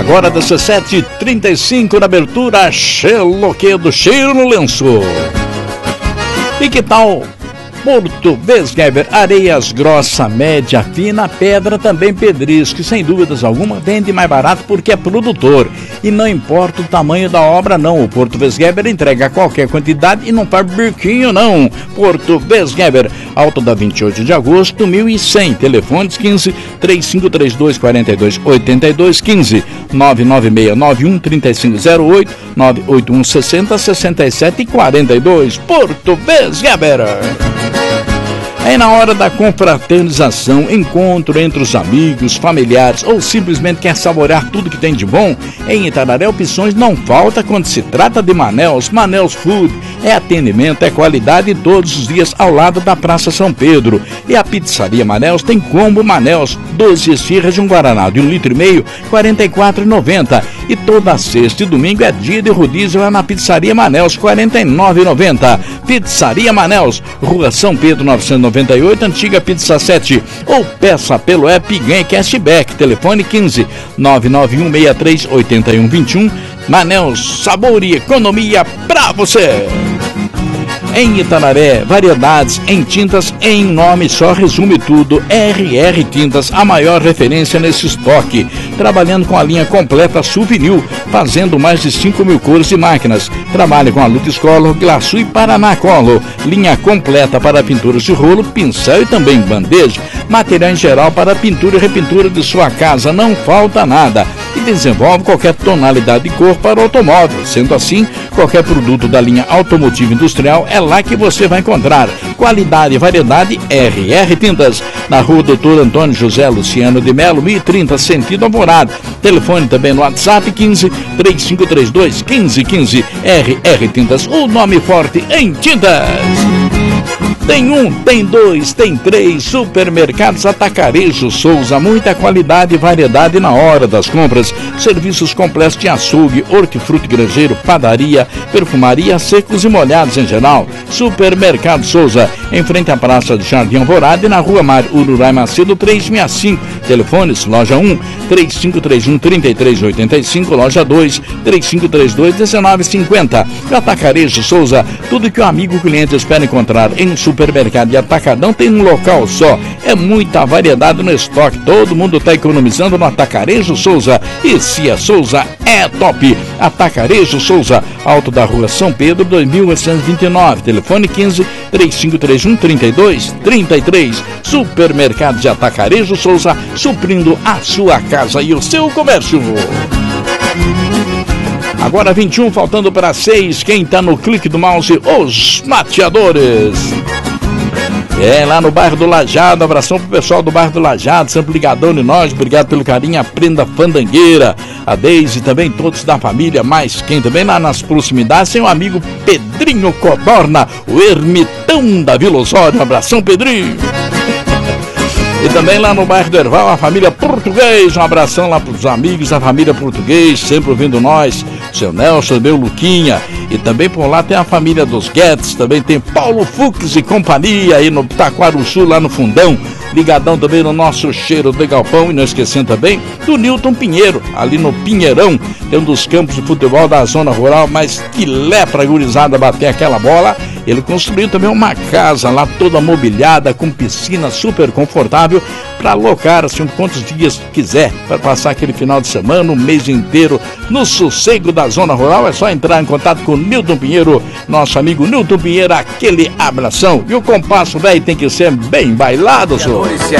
Agora 17h35 na abertura, Xeloquedo, cheiro no lenço. E que tal Porto Vesgeber, areias grossa, média, fina, pedra, também pedrisco, que sem dúvidas alguma vende mais barato porque é produtor. E não importa o tamanho da obra não, o Porto Vesgeber entrega qualquer quantidade e não faz biquinho não. Porto Vesgeber, Alto da 28 de agosto, 1100, telefones 15 3532 4282 15 99691 3508 981 60 67 42. Porto Vesgeber. É na hora da confraternização, encontro entre os amigos, familiares ou simplesmente quer saborear tudo que tem de bom. Em Itararé, opções não falta quando se trata de Manels. Manels Food é atendimento, é qualidade todos os dias ao lado da Praça São Pedro. E a Pizzaria Manels tem combo Manels, 12 esfirras de um guaraná de 1,5 litro, R$ 44,90. E toda sexta e domingo é dia de rodízio lá na Pizzaria Manels, R$ 49,90. Pizzaria Manels, Rua São Pedro 998, Antiga Pizza 7. Ou peça pelo app e ganhe cashback. Telefone 15 991 63 81 21. Manels, sabor e economia pra você. Em Itararé, variedades em tintas em nome só, resume tudo. RR Tintas, a maior referência nesse estoque. Trabalhando com a linha completa Souvenir, fazendo mais de 5.000 cores e máquinas. Trabalha com a Lux Color, Glaçu e Paraná Color. Linha completa para pinturas de rolo, pincel e também bandeja. Material em geral para pintura e repintura de sua casa, não falta nada. E desenvolve qualquer tonalidade de cor para o automóvel. Sendo assim, qualquer produto da linha automotiva industrial é lá que você vai encontrar. Qualidade e variedade RR Tintas. Na rua Doutor Antônio José Luciano de Melo, 1030, sentido Alvorada. Telefone também no WhatsApp 15 3532 1515. RR Tintas, o nome forte em tintas. Tem um, tem dois, tem três. Supermercados Atacarejo Souza, muita qualidade e variedade na hora das compras. Serviços completos de açougue, hortifruti granjeiro, padaria, perfumaria, secos e molhados em geral. Supermercado Souza, em frente à Praça de Jardim Alvorada e na Rua Mário Ururai Macedo 365. Telefones, loja 1, 3531 3385, loja 2, 3532 1950. Atacarejo Souza, tudo que o amigo cliente espera encontrar em um supermercado e atacadão tem um local só. É muita variedade no estoque. Todo mundo está economizando no Atacarejo Souza. E se é Souza, é top. Atacarejo Souza, Alto da Rua São Pedro, 2829. Telefone 15 3531 3233. Supermercado de Atacarejo Souza, suprindo a sua casa e o seu comércio. Agora 21, faltando para 6. Quem tá no clique do mouse? Os Mateadores. É, lá no bairro do Lajado. Abração pro pessoal do bairro do Lajado, sempre ligadão de nós. Obrigado pelo carinho. A Prenda Fandangueira, a Deise, também todos da família. Mais quem também lá nas proximidades tem o amigo Pedrinho Codorna, o ermitão da Vila Osório. Um abração, Pedrinho. E também lá no bairro do Erval, a família Português. Um abração lá pros amigos da família Português, sempre ouvindo nós. Seu Nelson, meu Luquinha. E também por lá tem a família dos Guedes. Também tem Paulo Fux e companhia aí no Taquaruçu, lá no Fundão. Ligadão também no nosso cheiro de galpão. E não esquecendo também do Nilton Pinheiro, ali no Pinheirão. Tem um dos campos de futebol da zona rural, mas que lepra gurizada bater aquela bola. Ele construiu também uma casa lá toda mobiliada, com piscina super confortável, para alocar assim quantos dias quiser, para passar aquele final de semana, um mês inteiro, no sossego da zona rural. É só entrar em contato com o Nilton Pinheiro, nosso amigo Nilton Pinheiro, aquele abração. E o compasso velho tem que ser bem bailado, senhor. Se